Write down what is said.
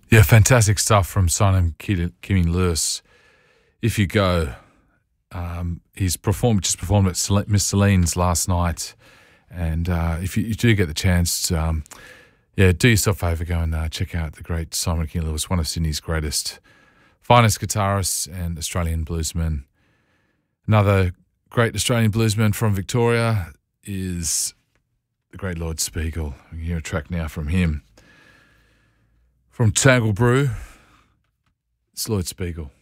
Yeah, fantastic stuff from Simon Kimmy Lewis. If you go, just performed at Miss Celine's last night, and if you do get the chance, do yourself a favour, go and check out the great Simon Kimmy Lewis, one of Sydney's finest guitarists and Australian bluesmen. Another great Australian bluesman from Victoria is the great Lloyd Spiegel. We can hear a track now from him. From Tangle Brew, it's Lloyd Spiegel.